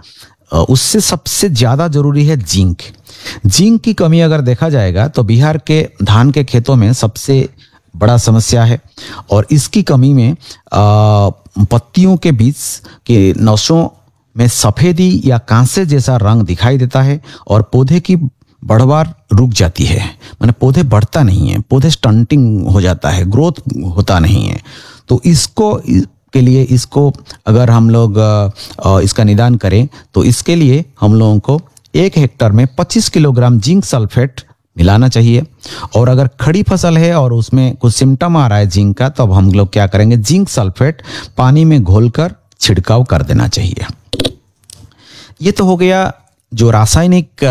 उससे सबसे ज़्यादा जरूरी है जिंक। जिंक की कमी अगर देखा जाएगा तो बिहार के धान के खेतों में सबसे बड़ा समस्या है, और इसकी कमी में पत्तियों के बीच के नसों में सफेदी या कांसे जैसा रंग दिखाई देता है और पौधे की बढ़वार रुक जाती है, माने पौधे बढ़ता नहीं है, पौधे स्टंटिंग हो जाता है, ग्रोथ होता नहीं है। तो इसको के लिए इसको अगर हम लोग इसका निदान करें तो इसके लिए हम लोगों को 1 हेक्टर में 25 किलोग्राम जिंक सल्फेट मिलाना चाहिए। और अगर खड़ी फसल है और उसमें कुछ सिम्टम आ रहा है जिंक का, तो अब हम लोग क्या करेंगे, जिंक सल्फेट पानी में घोलकर छिड़काव कर देना चाहिए। ये तो हो गया जो रासायनिक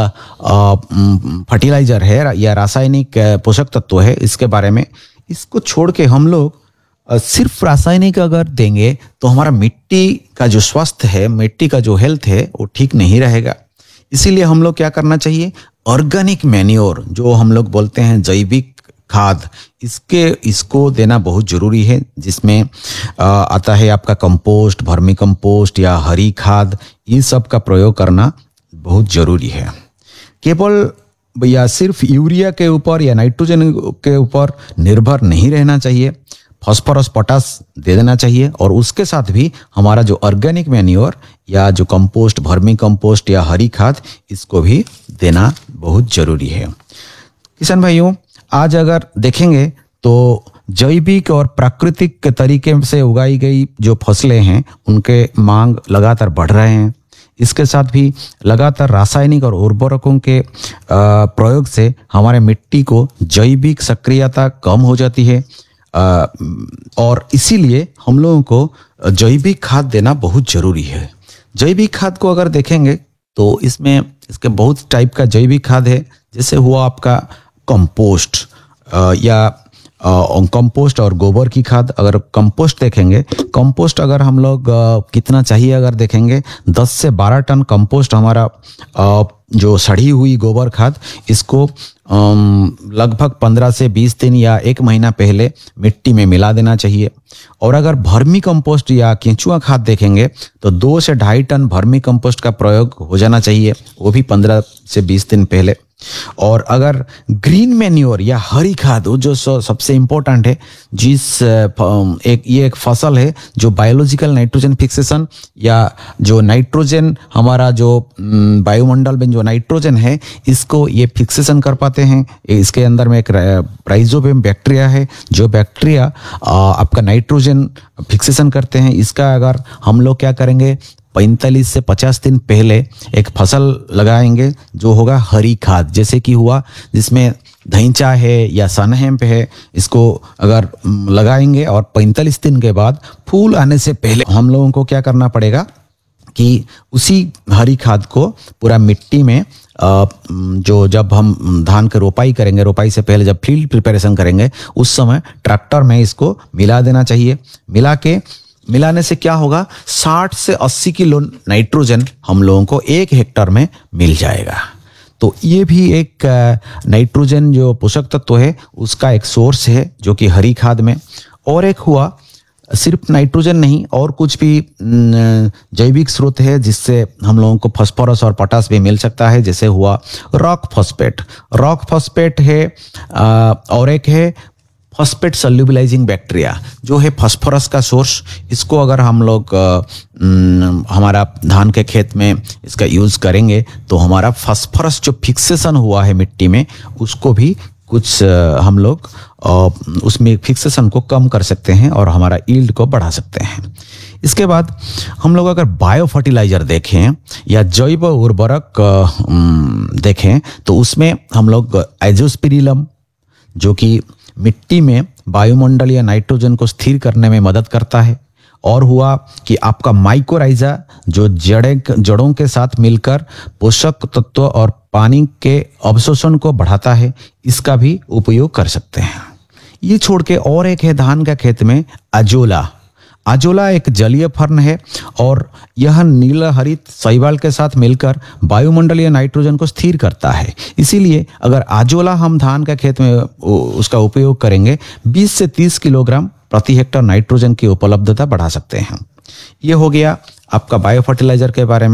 फर्टिलाइजर है या रासायनिक पोषक तत्व है इसके बारे में। इसको छोड़ के हम लोग सिर्फ रासायनिक अगर देंगे तो हमारा मिट्टी का जो स्वास्थ्य है, मिट्टी का जो हेल्थ है वो ठीक नहीं रहेगा। इसीलिए हम लोग क्या करना चाहिए, ऑर्गेनिक मैन्योर जो हम लोग बोलते हैं जैविक खाद, इसको देना बहुत जरूरी है, जिसमें आता है आपका कंपोस्ट, वर्मी कंपोस्ट या हरी खाद, ये सब का प्रयोग करना बहुत जरूरी है। केवल या सिर्फ यूरिया के ऊपर या नाइट्रोजन के ऊपर निर्भर नहीं रहना चाहिए, फास्फोरस पोटास दे देना चाहिए, और उसके साथ भी हमारा जो ऑर्गेनिक मैन्योर या जो कंपोस्ट, वर्मी कंपोस्ट या हरी खाद, इसको भी देना बहुत जरूरी है। किसान भाइयों, आज अगर देखेंगे तो जैविक और प्राकृतिक तरीके से उगाई गई जो फसलें हैं उनके मांग लगातार बढ़ रहे हैं। इसके साथ भी लगातार रासायनिक और उर्वरकों के प्रयोग से हमारे मिट्टी को जैविक सक्रियता कम हो जाती है, और इसीलिए हम लोगों को जैविक खाद देना बहुत जरूरी है। जैविक खाद को अगर देखेंगे तो इसके बहुत टाइप का जैविक खाद है, जैसे हुआ आपका कंपोस्ट या कंपोस्ट और गोबर की खाद। अगर कंपोस्ट देखेंगे, कंपोस्ट अगर हम लोग कितना चाहिए अगर देखेंगे, 10 से 12 टन कंपोस्ट हमारा जो सड़ी हुई गोबर खाद, इसको लगभग 15 से 20 दिन या 1 महीना पहले मिट्टी में मिला देना चाहिए। और अगर वर्मी कंपोस्ट या केंचुआ खाद देखेंगे तो 2 से 2.5 टन वर्मी कंपोस्ट का प्रयोग हो जाना चाहिए, वो भी 15 से 20 दिन पहले। और अगर ग्रीन मैन्योर या हरी खाद, वो जो सबसे इम्पोर्टेंट है, ये एक फसल है जो बायोलॉजिकल नाइट्रोजन फिक्सेशन या जो नाइट्रोजन हमारा जो वायुमंडल में जो नाइट्रोजन है इसको ये फिक्सेशन कर पाते हैं। इसके अंदर में एक राइजोबियम बैक्टीरिया है, जो बैक्टीरिया आपका नाइट्रोजन फिक्सेशन करते हैं। इसका अगर हम लोग क्या करेंगे, 45 से 50 दिन पहले एक फसल लगाएंगे जो होगा हरी खाद, जैसे कि हुआ जिसमें धैंचा है या सनहेम्प है, इसको अगर लगाएंगे और 45 दिन के बाद फूल आने से पहले हम लोगों को क्या करना पड़ेगा कि उसी हरी खाद को पूरा मिट्टी में जब हम धान की रोपाई करेंगे, रोपाई से पहले जब फील्ड प्रिपरेशन करेंगे उस समय ट्रैक्टर में इसको मिला देना चाहिए। मिलाने से क्या होगा, 60 से 80 किलो नाइट्रोजन हम लोगों को 1 हेक्टर में मिल जाएगा। तो ये भी एक नाइट्रोजन जो पोषक तत्व है उसका एक सोर्स है जो कि हरी खाद में। और एक हुआ सिर्फ नाइट्रोजन नहीं, और कुछ भी जैविक स्रोत है जिससे हम लोगों को फास्फोरस और पोटास भी मिल सकता है, जैसे हुआ रॉक फॉस्फेट है, और एक है फॉस्फेट सल्यूबिलाइजिंग बैक्टीरिया जो है फास्फोरस का सोर्स। इसको अगर हम लोग हमारा धान के खेत में इसका यूज़ करेंगे तो हमारा फास्फोरस जो फिक्सेशन हुआ है मिट्टी में उसको भी कुछ हम लोग उसमें फिक्सेशन को कम कर सकते हैं और हमारा यील्ड को बढ़ा सकते हैं। इसके बाद हम लोग अगर बायो फर्टिलाइजर देखें या जैव उर्वरक देखें तो उसमें हम लोग एजोस्पिरिलम जो कि मिट्टी में वायुमंडल या नाइट्रोजन को स्थिर करने में मदद करता है, और हुआ कि आपका माइकोराइजा जो जड़ों के साथ मिलकर पोषक तत्व और पानी के अवशोषण को बढ़ाता है, इसका भी उपयोग कर सकते हैं। ये छोड़ के और एक है धान का खेत में अजोला एक जलीय फर्न है, और यह नीला हरित शैवाल के साथ मिलकर वायुमंडलीय नाइट्रोजन को स्थिर करता है। इसीलिए अगर अजोला हम धान का खेत में उसका उपयोग करेंगे 20 से 30 किलोग्राम प्रति हेक्टर नाइट्रोजन की उपलब्धता बढ़ा सकते हैं। ये हो गया आपका बायो फर्टिलाइजर के बारे में।